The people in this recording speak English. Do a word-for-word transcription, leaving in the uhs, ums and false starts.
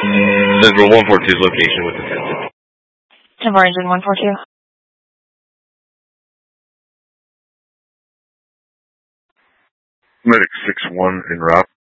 Denver one four two's location with the ten. Denver engine one four two. Medic six one en route.